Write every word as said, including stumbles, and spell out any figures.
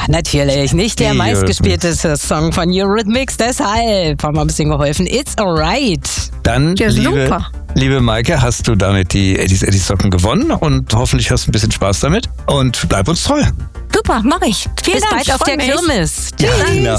natürlich. Nicht der Die meistgespielteste Song von Eurythmics, deshalb haben wir ein bisschen geholfen. It's alright. Dann, Ja, liebe, super. liebe Maike, hast du damit die Eddies Eddies Socken gewonnen und hoffentlich hast du ein bisschen Spaß damit und bleib uns treu. Super, mach ich. Vielen Bis Dank. bald ich auf freu der mich. Kirmes. Ja, genau.